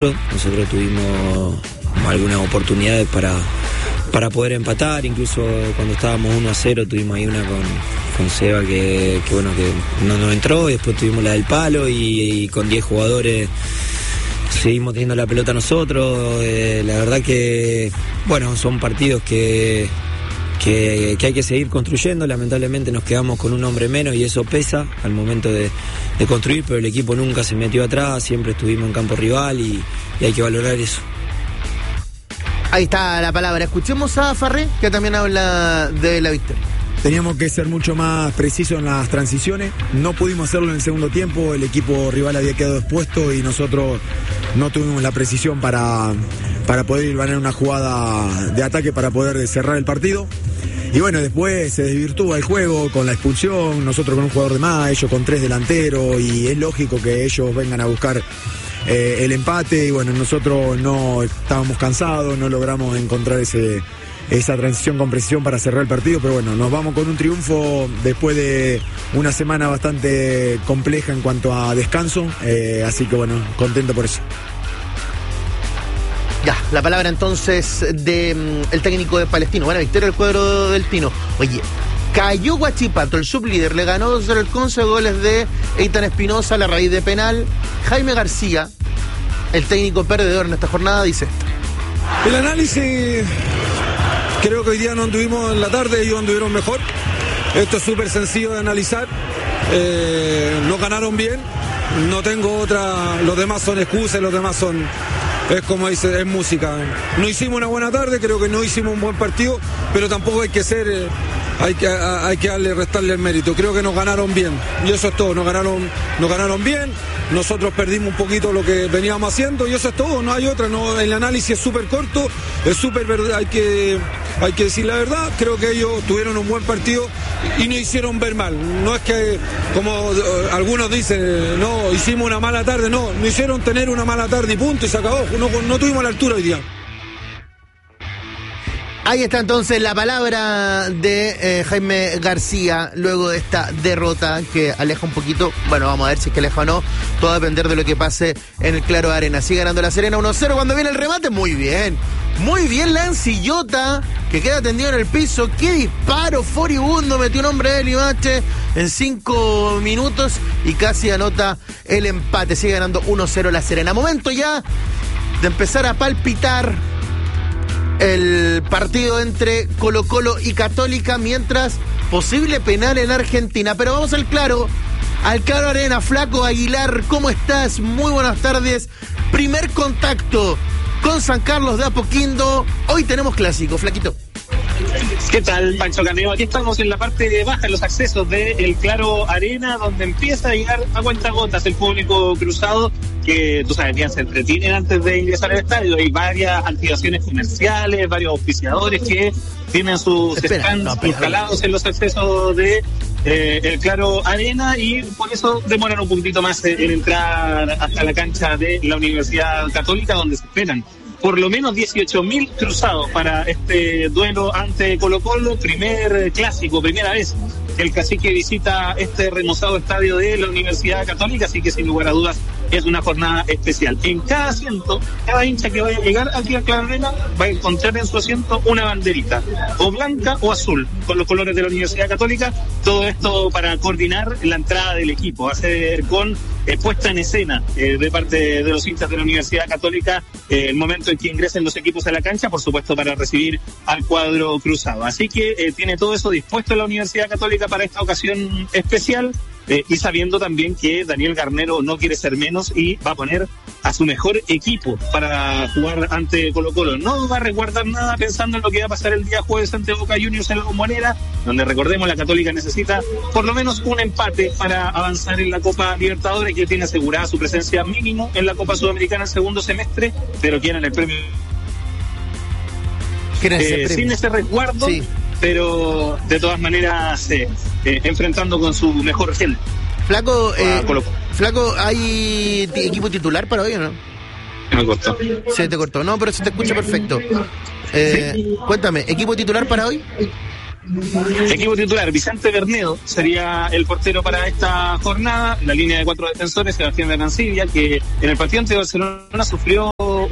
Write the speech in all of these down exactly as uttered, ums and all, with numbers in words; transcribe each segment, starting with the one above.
Nosotros tuvimos algunas oportunidades para, para poder empatar, incluso cuando estábamos uno a cero tuvimos ahí una con, con Seba que, que bueno que no nos entró, y después tuvimos la del palo y, y con diez jugadores seguimos teniendo la pelota nosotros. Eh, la verdad que bueno, son partidos que, que, que hay que seguir construyendo. Lamentablemente nos quedamos con un hombre menos y eso pesa al momento de, de construir, pero el equipo nunca se metió atrás, siempre estuvimos en campo rival y, y hay que valorar eso. Ahí está la palabra. Escuchemos a Farré, que también habla de la victoria. Teníamos que ser mucho más precisos en las transiciones. No pudimos hacerlo en el segundo tiempo. El equipo rival había quedado expuesto y nosotros no tuvimos la precisión para, para poder ir a una jugada de ataque para poder cerrar el partido. Y bueno, después se desvirtúa el juego con la expulsión. Nosotros con un jugador de más, ellos con tres delanteros. Y es lógico que ellos vengan a buscar Eh, el empate, y bueno, nosotros no estábamos cansados, no logramos encontrar ese, esa transición con precisión para cerrar el partido, pero bueno, nos vamos con un triunfo después de una semana bastante compleja en cuanto a descanso, eh, así que bueno, contento por eso. Ya, la palabra entonces de um, el técnico de Palestino. Buena victoria del cuadro del Tino. Oye, cayó Huachipato, el sublíder, le ganó dos al Conce, goles de Eitan Espinosa a la raíz de penal. Jaime García, el técnico perdedor en esta jornada, dice: el análisis, creo que hoy día no anduvimos en la tarde, ellos anduvieron mejor. Esto es súper sencillo de analizar. Eh, no ganaron bien, no tengo otra, los demás son excusas, los demás son, es como dice, es música. No hicimos una buena tarde, creo que no hicimos un buen partido, pero tampoco hay que ser... Eh, Hay que, hay que darle, restarle el mérito. Creo que nos ganaron bien y eso es todo, nos ganaron, nos ganaron bien. Nosotros perdimos un poquito lo que veníamos haciendo y eso es todo, no hay otra. No, el análisis es súper corto, es súper verdad, hay que, hay que decir la verdad. Creo que ellos tuvieron un buen partido y no hicieron ver mal. No es que, como uh, algunos dicen, no, hicimos una mala tarde, no, no hicieron tener una mala tarde y punto, y se acabó. No, no tuvimos la altura hoy día. Ahí está entonces la palabra de eh, Jaime García luego de esta derrota que aleja un poquito. Bueno, vamos a ver si es que aleja o no. Todo va a depender de lo que pase en el Claro Arena. Sigue ganando la Serena uno cero cuando viene el remate. Muy bien. Muy bien Lancillota, que queda tendido en el piso. Qué disparo furibundo. Metió un hombre de Limache en cinco minutos y casi anota el empate. Sigue ganando uno cero la Serena. Momento ya de empezar a palpitar el partido entre Colo-Colo y Católica, mientras posible penal en Argentina. Pero vamos al Claro, al Claro Arena. Flaco Aguilar, ¿cómo estás? Muy buenas tardes. Primer contacto con San Carlos de Apoquindo. Hoy tenemos clásico, Flaquito. ¿Qué tal, Pancho Caneo? Aquí estamos en la parte de baja, en los accesos del Claro Arena, donde empieza a llegar a cuentagotas el público cruzado, que tú sabes bien, se entretienen antes de ingresar al estadio. Hay varias activaciones comerciales, varios auspiciadores que tienen sus Espera, stands no, instalados en los accesos de eh, el Claro Arena, y por eso demoran un poquitito más en entrar hasta la cancha de la Universidad Católica, donde se esperan por lo menos dieciocho mil cruzados para este duelo ante Colo-Colo, primer clásico, primera vez que el Cacique visita este remozado estadio de la Universidad Católica, así que sin lugar a dudas es una jornada especial. En cada asiento, cada hincha que vaya a llegar aquí a Claro Arena va a encontrar en su asiento una banderita, o blanca o azul, con los colores de la Universidad Católica. Todo esto para coordinar la entrada del equipo, va a ser con eh, puesta en escena eh, de parte de los hinchas de la Universidad Católica eh, el momento en que ingresen los equipos a la cancha, por supuesto para recibir al cuadro cruzado. Así que eh, tiene todo eso dispuesto la Universidad Católica para esta ocasión especial. Eh, y sabiendo también que Daniel Garnero no quiere ser menos y va a poner a su mejor equipo para jugar ante Colo-Colo. No va a resguardar nada pensando en lo que va a pasar el día jueves ante Boca Juniors en la Bombonera, donde recordemos la Católica necesita por lo menos un empate para avanzar en la Copa Libertadores, que tiene asegurada su presencia mínimo en la Copa Sudamericana el segundo semestre, pero quieren el premio eh, sin ese resguardo. Sí. Pero de todas maneras eh, eh, enfrentando con su mejor gente. Flaco, eh, Flaco, ¿hay t- equipo titular para hoy o no? Me cortó. Se te cortó, no, pero se te escucha perfecto. Eh, ¿Sí? Cuéntame, ¿equipo titular para hoy? Equipo titular, Vicente Bernedo sería el portero para esta jornada. La línea de cuatro defensores, Sebastián de Arancibia, que en el partido ante Barcelona sufrió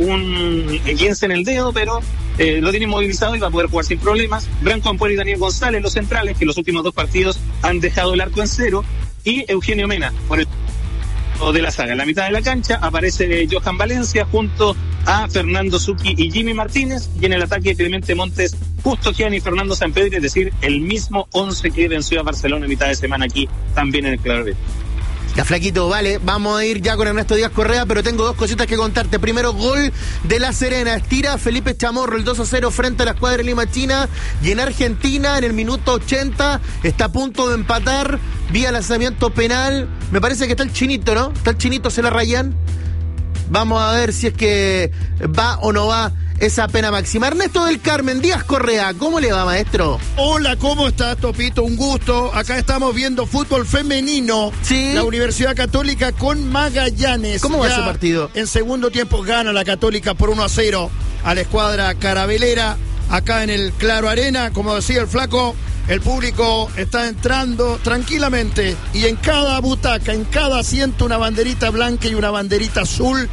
un quince en el dedo, pero eh, lo tiene inmovilizado y va a poder jugar sin problemas. Branco Ampuero y Daniel González, los centrales, que los últimos dos partidos han dejado el arco en cero. Y Eugenio Mena, por el de la saga. En la mitad de la cancha aparece Johan Valencia junto a Fernando Zucchi y Jimmy Martínez, y en el ataque Clemente Montes, Justo Gianni y Fernando Sampedri, es decir, el mismo once que venció a Barcelona en mitad de semana aquí también en el Claro B. Ya, flaquito, vale, vamos a ir ya con Ernesto Díaz Correa, pero tengo dos cositas que contarte. Primero, gol de La Serena, estira Felipe Chamorro el dos a cero frente a la escuadra de Lima China, y en Argentina en el minuto ochenta está a punto de empatar vía lanzamiento penal. Me parece que está el Chinito, ¿no? Está el Chinito, se la rayan. Vamos a ver si es que va o no va esa pena máxima. Ernesto del Carmen Díaz Correa, ¿cómo le va, maestro? Hola, ¿cómo estás, Topito? Un gusto. Acá estamos viendo fútbol femenino. Sí. La Universidad Católica con Magallanes. ¿Cómo va Ya ese partido? En segundo tiempo gana la Católica por uno a cero a la escuadra carabelera. Acá en el Claro Arena, como decía el flaco, el público está entrando tranquilamente y en cada butaca, en cada asiento, una banderita blanca y una banderita azul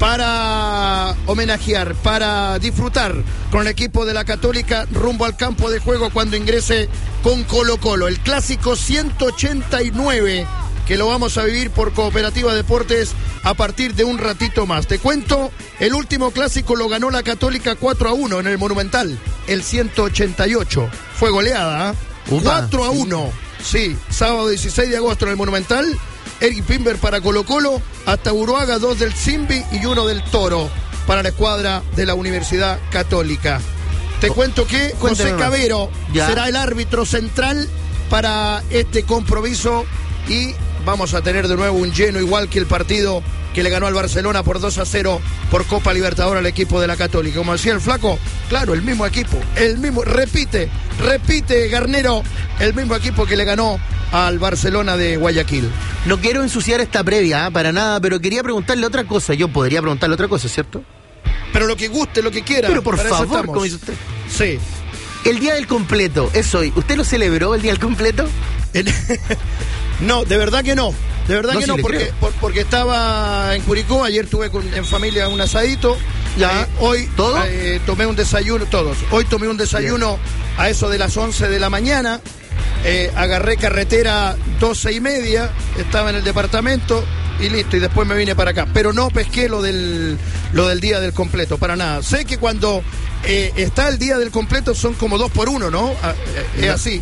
para homenajear, para disfrutar con el equipo de la Católica rumbo al campo de juego cuando ingrese con Colo Colo. El clásico ciento ochenta y nueve, que lo vamos a vivir por Cooperativa Deportes a partir de un ratito más. Te cuento, el último clásico lo ganó la Católica cuatro a uno en el Monumental, el ciento ochenta y ocho. Fue goleada, ¿eh? cuatro a uno. Sí, sábado dieciséis de agosto en el Monumental. Eric Pimber para Colo Colo, hasta Uruaga, dos del Simbi y uno del Toro para la escuadra de la Universidad Católica. Te cuento que José Cabero será el árbitro central para este compromiso y vamos a tener de nuevo un lleno igual que el partido que le ganó al Barcelona por dos a cero por Copa Libertadores al equipo de la Católica. Como decía el flaco, claro, el mismo equipo, el mismo, repite, repite Garnero, el mismo equipo que le ganó al Barcelona de Guayaquil. No quiero ensuciar esta previa, ¿eh? Para nada, pero quería preguntarle otra cosa. Yo podría preguntarle otra cosa, ¿cierto? Pero lo que guste, lo que quiera. Pero por favor, como dice usted. Sí. El día del completo, es hoy. ¿Usted lo celebró el día del completo? El... No, de verdad que no. De verdad no, que no, si porque, por, porque estaba en Curicó, ayer tuve con, en familia un asadito. Ya, eh, hoy ¿todo? Eh, tomé un desayuno, todos. Hoy tomé un desayuno Bien. a eso de las once de la mañana. Eh, agarré carretera doce y media, estaba en el departamento y listo, y después me vine para acá. Pero no pesqué lo del, lo del día del completo, para nada. Sé que cuando eh, está el día del completo son como dos por uno, ¿no? Ah, eh, es así.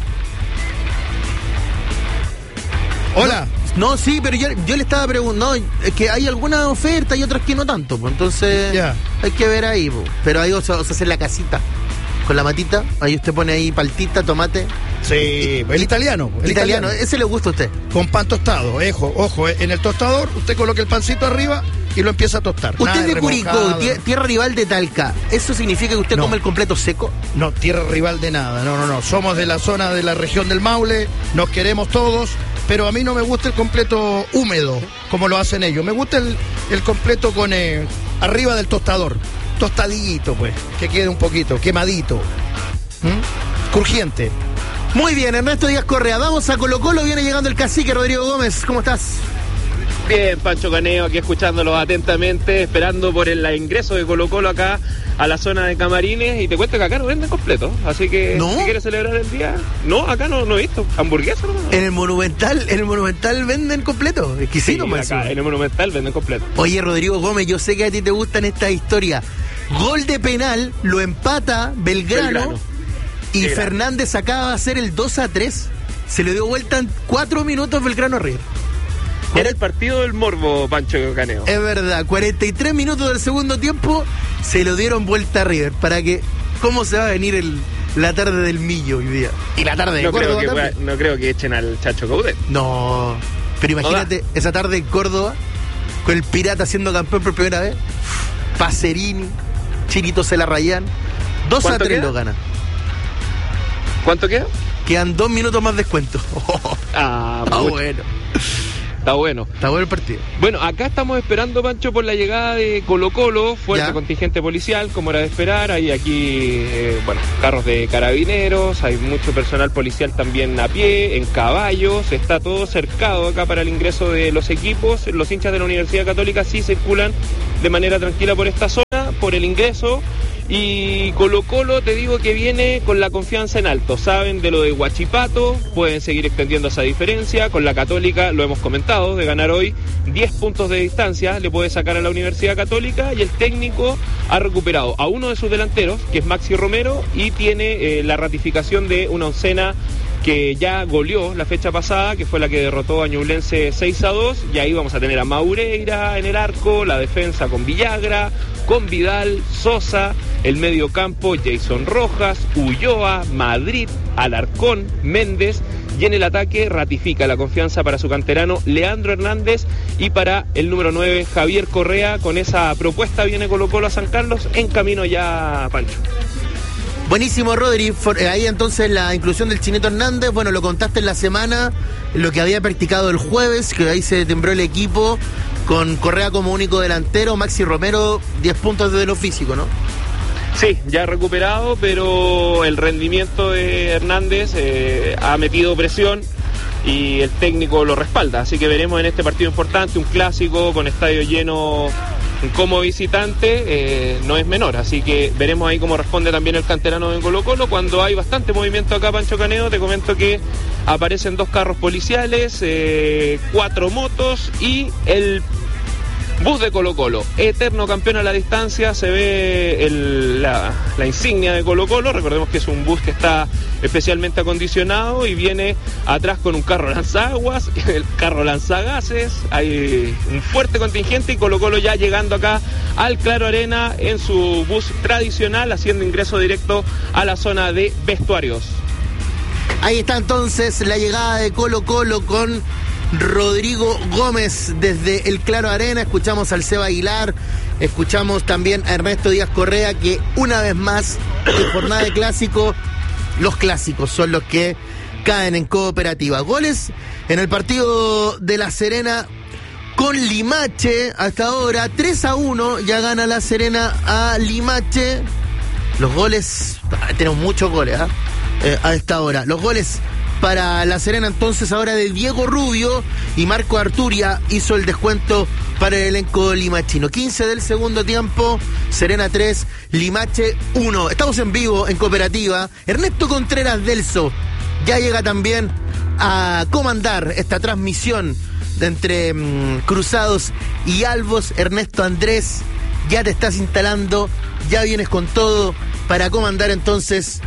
Hola. No, no, sí, pero yo, yo le estaba preguntando, no, es que hay algunas ofertas y otras que no tanto, pues entonces yeah. hay que ver ahí, pues. Pero ahí vamos a hacer la casita con la matita, ahí usted pone ahí paltita, tomate. Sí, y, el italiano. El italiano, italiano, ese le gusta a usted. Con pan tostado, ojo, ojo, en el tostador usted coloca el pancito arriba y lo empieza a tostar. Usted es de Curicó, tierra rival de Talca, ¿eso significa que usted no. come el completo seco? No, tierra rival de nada, no, no, no, somos de la zona de la región del Maule, nos queremos todos, pero a mí no me gusta el completo húmedo, como lo hacen ellos, me gusta el, el completo con eh, arriba del tostador, tostadito pues, que quede un poquito, quemadito, ¿Mm? crujiente. Muy bien, Ernesto Díaz Correa, vamos a Colo Colo, viene llegando el cacique Rodrigo Gómez, ¿cómo estás? Bien, Pancho Caneo, aquí escuchándolo atentamente, esperando por el ingreso de Colo Colo acá a la zona de camarines, y te cuento que acá no venden completo, así que ¿no? si quieres celebrar el día, no, acá no, no he visto, hamburguesa nomás. En el Monumental, en el Monumental venden completo, exquisito, sí, más acá, en el Monumental venden completo. Oye, Rodrigo Gómez, yo sé que a ti te gustan estas historias, gol de penal, lo empata Belgrano, Belgrano. y Belgrano. Fernández acaba de hacer el dos a tres, se le dio vuelta en cuatro minutos Belgrano a River. Era el partido del morbo, Pancho Caneo. Es verdad, cuarenta y tres minutos del segundo tiempo se lo dieron vuelta a River para que, ¿cómo se va a venir el, la tarde del Millo hoy día? Y la tarde de no Córdoba creo que, también. No creo que echen al Chacho Coudet. No, pero imagínate no esa tarde en Córdoba con el Pirata siendo campeón por primera vez, Pacerini, Chinito Celarrayán, dos a tres lo gana. ¿Cuánto queda? Quedan dos minutos más descuento. Ah, ah bueno. está bueno. Está bueno el partido. Bueno, acá estamos esperando, Pancho, por la llegada de Colo Colo, fuerte Ya. contingente policial, como era de esperar. Hay aquí, eh, bueno, carros de carabineros, hay mucho personal policial también a pie, en caballos, está todo cercado acá para el ingreso de los equipos. Los hinchas de la Universidad Católica sí circulan de manera tranquila por esta zona, por el ingreso. Y Colo Colo, te digo que viene con la confianza en alto. Saben de lo de Huachipato, pueden seguir extendiendo esa diferencia. Con la Católica, lo hemos comentado, de ganar hoy diez puntos de distancia, le puede sacar a la Universidad Católica. Y el técnico ha recuperado a uno de sus delanteros, que es Maxi Romero, y tiene eh, la ratificación de una oncena que ya goleó la fecha pasada, que fue la que derrotó a Ñublense seis a dos, y ahí vamos a tener a Maureira en el arco, la defensa con Villagra, con Vidal, Sosa, el medio campo Jason Rojas, Ulloa, Madrid, Alarcón, Méndez, y en el ataque ratifica la confianza para su canterano Leandro Hernández, y para el número nueve Javier Correa. Con esa propuesta viene Colo Colo a San Carlos, en camino ya, Pancho. Buenísimo, Rodri. For- eh, Ahí entonces la inclusión del Chinito Hernández. Bueno, lo contaste en la semana, lo que había practicado el jueves, que ahí se tembró el equipo con Correa como único delantero, Maxi Romero, diez puntos desde lo físico, ¿no? Sí, ya recuperado, pero el rendimiento de Hernández eh, ha metido presión y el técnico lo respalda. Así que veremos en este partido importante, un clásico con estadio lleno como visitante, eh, no es menor. Así que veremos ahí cómo responde también el canterano de Colo Colo. Cuando hay bastante movimiento acá, Pancho Caneo, te comento que aparecen dos carros policiales, eh, cuatro motos y el bus de Colo Colo, eterno campeón a la distancia. Se ve el, la, la insignia de Colo Colo. Recordemos que es un bus que está especialmente acondicionado y viene atrás con un carro lanzaguas, el carro lanzagases. Hay un fuerte contingente y Colo Colo ya llegando acá al Claro Arena en su bus tradicional, haciendo ingreso directo a la zona de vestuarios. Ahí está entonces la llegada de Colo Colo con Rodrigo Gómez desde el Claro Arena. Escuchamos al Seba Aguilar, escuchamos también a Ernesto Díaz Correa, que una vez más en jornada de clásico, los clásicos son los que caen en Cooperativa. Goles en el partido de La Serena con Limache hasta ahora, tres a uno, ya gana La Serena a Limache. Los goles, tenemos muchos goles, ¿eh? Eh, a esta hora. Los goles para La Serena entonces ahora de Diego Rubio, y Marco Arturia hizo el descuento para el elenco limachino. quince del segundo tiempo, Serena tres, Limache uno. Estamos en vivo en Cooperativa. Ernesto Contreras Delso ya llega también a comandar esta transmisión de entre mmm, Cruzados y Albos. Ernesto Andrés, ya te estás instalando, ya vienes con todo para comandar entonces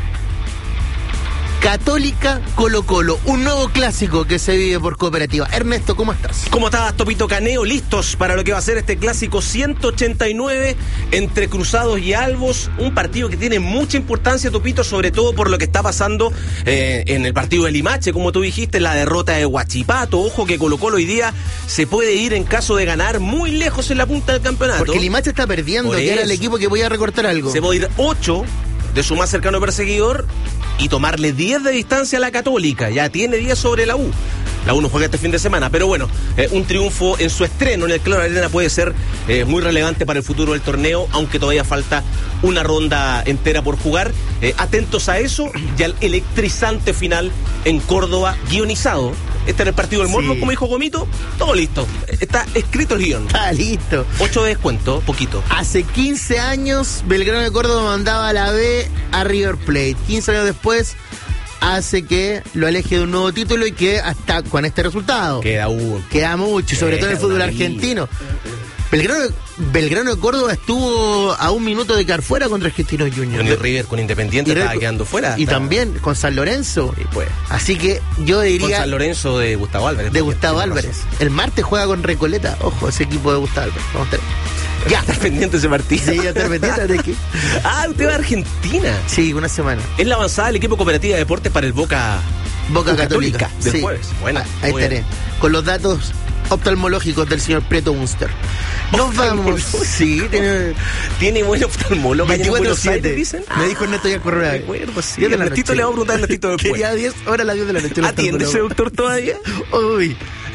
Católica Colo Colo, un nuevo clásico que se vive por Cooperativa. Ernesto, ¿cómo estás? ¿Cómo estás, Topito Caneo? Listos para lo que va a ser este clásico ciento ochenta y nueve entre Cruzados y Albos. Un partido que tiene mucha importancia, Topito, sobre todo por lo que está pasando eh, en el partido de Limache, como tú dijiste, la derrota de Huachipato. Ojo que Colo Colo hoy día se puede ir, en caso de ganar, muy lejos en la punta del campeonato. Porque Limache está perdiendo, Por que era el eso. equipo que voy a recortar algo. Se puede ir ocho de su más cercano perseguidor y tomarle diez de distancia a la Católica. Ya tiene diez sobre la U. La U no juega este fin de semana, pero bueno, eh, un triunfo en su estreno en el Claro Arena puede ser eh, muy relevante para el futuro del torneo, aunque todavía falta una ronda entera por jugar. Eh, atentos a eso y al electrizante final en Córdoba, guionizado. Este era el partido del Morbo, Sí. como dijo Gomito. Todo listo. Está escrito el guión. Está listo. ocho de descuento, poquito. Hace quince años, Belgrano de Córdoba mandaba a la B a River Plate. quince años después, hace que lo aleje de un nuevo título y que hasta con este resultado Queda uno. queda mucho, sobre todo en el Queda fútbol una argentino. Belgrano, Belgrano de Córdoba estuvo a un minuto de quedar fuera contra Argentinos Juniors. Con el River, con Independiente, Y estaba River- quedando fuera. Y Estaba- también con San Lorenzo. Y pues, Así que yo con diría San Lorenzo de Gustavo Álvarez. de porque Gustavo tiene Álvarez. razón. El martes juega con Recoleta. Ojo, ese equipo de Gustavo Álvarez. Vamos a tener. Ya. Estar pendiente de ese partido. Sí, ya te pendiente de que. Ah, usted va a Argentina. Sí, una semana. Es la avanzada del equipo Cooperativa de Deportes para el Boca, Boca Católica. del Sí. jueves. Bueno, ahí muy estaré. bien. Con los datos oftalmológicos del señor Prieto Munster. Nos vamos. Oftalmológico. Sí, tiene Tiene buen oftalmólogo. allá en Buenos Aires, siete. dicen. Me dijo Ernesto ya Correa. Recuerdo, sí. diez de la Ernestito noche. le va a preguntar a Ernestito después. Quería diez horas a las diez de la noche. el ¿Atiende ese oftalmólogo. doctor todavía? Uy,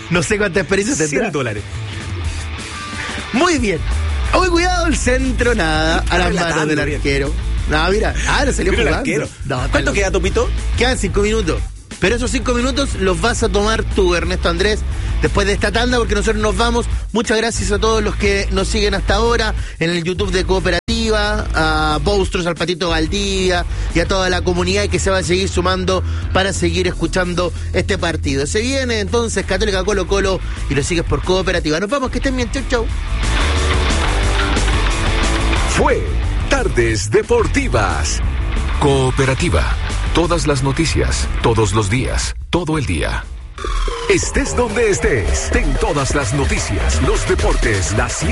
No sé cuánta experiencia tendrá. cien dólares. Muy bien. Hoy cuidado el centro, nada, a las manos del bien. arquero. No, mira, ahora salió Mira el jugando. arquero. No, ¿Cuánto tal- queda, Topito? Quedan cinco minutos. Pero esos cinco minutos los vas a tomar tú, Ernesto Andrés, después de esta tanda, porque nosotros nos vamos. Muchas gracias a todos los que nos siguen hasta ahora en el YouTube de Cooperativa, a Boustros, al Patito Valdivia y a toda la comunidad que se va a seguir sumando para seguir escuchando este partido. Se viene entonces Católica Colo Colo y lo sigues por Cooperativa. Nos vamos, que estén bien. Chau, chau. Fue Tardes Deportivas. Cooperativa. Todas las noticias, todos los días, todo el día. Estés donde estés, ten todas las noticias, los deportes, la ciencia.